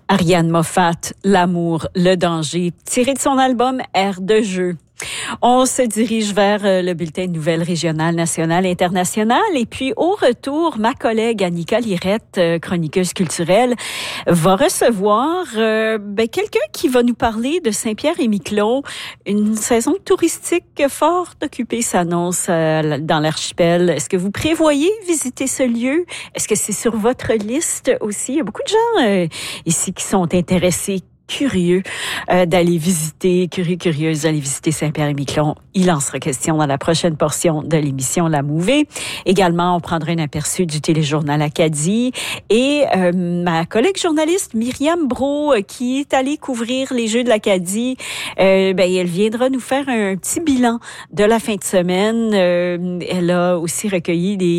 Ariane Moffat, L'amour, le danger, tiré de son album Air de jeu. On se dirige vers le bulletin de nouvelles régionales, nationales, internationales. Et puis, au retour, ma collègue Annika Lirette, chroniqueuse culturelle, va recevoir quelqu'un qui va nous parler de Saint-Pierre-et-Miquelon. Une saison touristique fort occupée s'annonce dans l'archipel. Est-ce que vous prévoyez visiter ce lieu? Est-ce que c'est sur votre liste aussi? Il y a beaucoup de gens ici qui sont intéressés, curieux d'aller visiter, curieuse d'aller visiter Saint-Pierre-et-Miquelon. Il en sera question dans la prochaine portion de l'émission La Mouvée. Également, on prendra un aperçu du téléjournal Acadie et ma collègue journaliste Myriam Brault, qui est allée couvrir les Jeux de l'Acadie, elle viendra nous faire un petit bilan de la fin de semaine. Elle a aussi recueilli